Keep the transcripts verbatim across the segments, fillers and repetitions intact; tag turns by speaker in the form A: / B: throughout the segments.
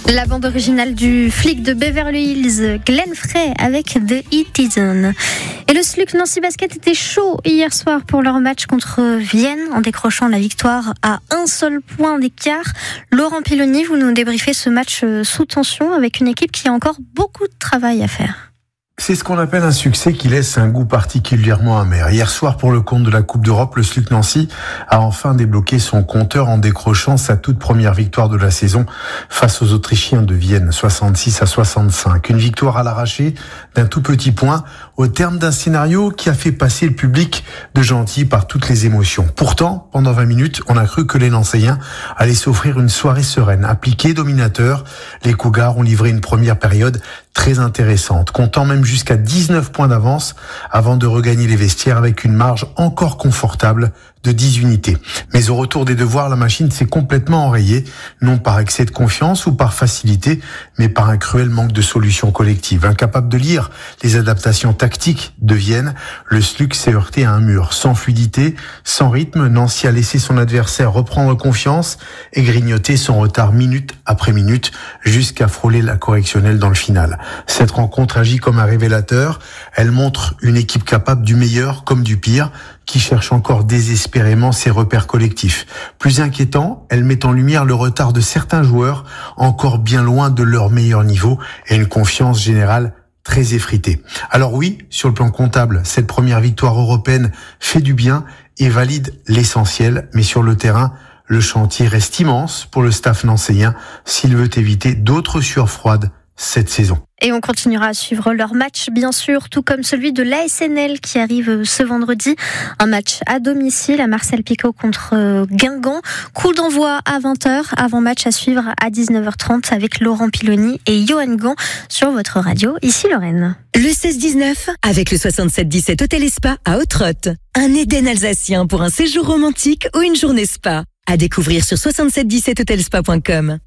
A: La bande originale du flic de Beverly Hills, Glenn Frey avec The Citizen. Et le S L U C Nancy Basket était chaud hier soir pour leur match contre Vienne en décrochant la victoire à un seul point d'écart. Laurent Piloni, vous nous débriefez ce match sous tension avec une équipe qui a encore beaucoup de travail à faire.
B: C'est ce qu'on appelle un succès qui laisse un goût particulièrement amer. Hier soir, pour le compte de la Coupe d'Europe, le S L U C Nancy a enfin débloqué son compteur en décrochant sa toute première victoire de la saison face aux Autrichiens de Vienne, soixante-six à soixante-cinq. Une victoire à l'arraché d'un tout petit point au terme d'un scénario qui a fait passer le public de Gentilly par toutes les émotions. Pourtant, pendant vingt minutes, on a cru que les Nancéiens allaient s'offrir une soirée sereine. Appliqués, dominateurs, les Cougars ont livré une première période très intéressante, comptant même jusqu'à dix-neuf points d'avance avant de regagner les vestiaires avec une marge encore confortable de dix unités. Mais au retour des devoirs, la machine s'est complètement enrayée, non par excès de confiance ou par facilité, mais par un cruel manque de solutions collectives. Incapable de lire les adaptations tactiques de Vienne, le S L U C s'est heurté à un mur. Sans fluidité, sans rythme, Nancy a laissé son adversaire reprendre confiance et grignoter son retard minute après minute jusqu'à frôler la correctionnelle dans le final. Cette rencontre agit comme un révélateur. Elle montre une équipe capable du meilleur comme du pire, qui cherche encore désespérément ses repères collectifs. Plus inquiétant, elle met en lumière le retard de certains joueurs encore bien loin de leur meilleur niveau et une confiance générale très effritée. Alors oui, sur le plan comptable, cette première victoire européenne fait du bien et valide l'essentiel, mais sur le terrain, le chantier reste immense pour le staff nancéien s'il veut éviter d'autres sueurs froides cette saison.
A: Et on continuera à suivre leur match, bien sûr, tout comme celui de l'A S N L qui arrive ce vendredi. Un match à domicile à Marcel Picot contre Guingamp. Coup d'envoi à vingt heures, avant match à suivre à dix-neuf heures trente avec Laurent Piloni et Johan Gant sur votre radio, ici Lorraine.
C: Le seize dix-neuf, avec le soixante-sept dix-sept Hôtel et Spa à Ottrott. Un Éden alsacien pour un séjour romantique ou une journée spa. À découvrir sur soixante-sept dix-sept hotelspa point com.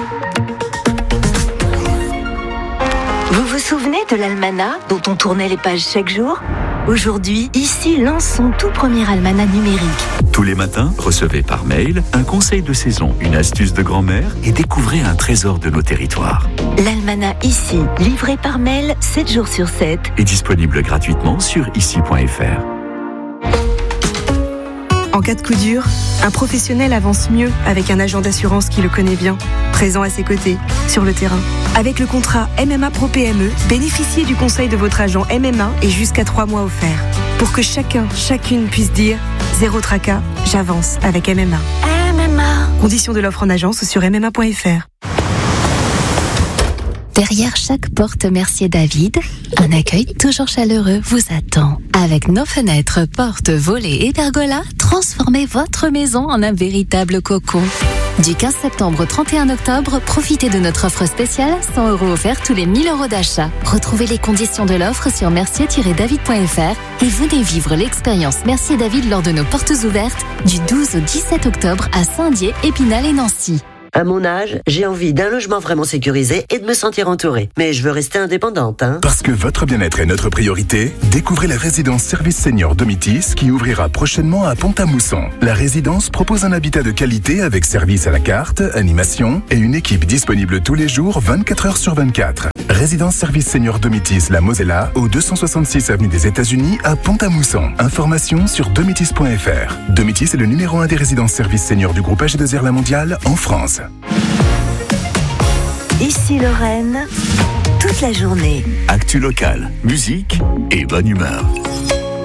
D: Vous vous souvenez de l'almanach dont on tournait les pages chaque jour ? Aujourd'hui, ici lance son tout premier almanach numérique.
E: Tous les matins, recevez par mail un conseil de saison, une astuce de grand-mère et découvrez un trésor de nos territoires.
D: L'almanach ici, livré par mail sept jours sur sept.
E: Et disponible gratuitement sur ici point f r.
F: En cas de coup dur, un professionnel avance mieux avec un agent d'assurance qui le connaît bien, présent à ses côtés, sur le terrain. Avec le contrat M M A Pro P M E, bénéficiez du conseil de votre agent M M A et jusqu'à trois mois offerts. Pour que chacun, chacune puisse dire « Zéro tracas, j'avance avec M M A ».
D: M M A.
F: Conditions de l'offre en agence ou sur m m a point f r.
G: Derrière chaque porte Mercier David, un accueil toujours chaleureux vous attend. Avec nos fenêtres, portes, volets et pergolas, transformez votre maison en un véritable cocon. Du quinze septembre au trente et un octobre, profitez de notre offre spéciale, cent euros offerts tous les mille euros d'achat. Retrouvez les conditions de l'offre sur mercier tiret david point f r et venez vivre l'expérience Mercier David lors de nos portes ouvertes du douze au dix-sept octobre à Saint-Dié, Épinal et Nancy.
H: À mon âge, j'ai envie d'un logement vraiment sécurisé et de me sentir entourée. Mais je veux rester indépendante, hein.
I: Parce que votre bien-être est notre priorité, découvrez la résidence Service Senior Domitis qui ouvrira prochainement à Pont-à-Mousson. La résidence propose un habitat de qualité avec service à la carte, animation et une équipe disponible tous les jours vingt-quatre heures sur vingt-quatre. Résidence Service Senior Domitis La Mosella au deux cent soixante-six avenue des États-Unis à Pont-à-Mousson. Information sur domitis point f r. Domitis est le numéro un des résidences services seniors du groupe A G deux R La Mondiale en France.
D: Ici Lorraine, toute la journée.
E: Actu locale, musique et bonne humeur.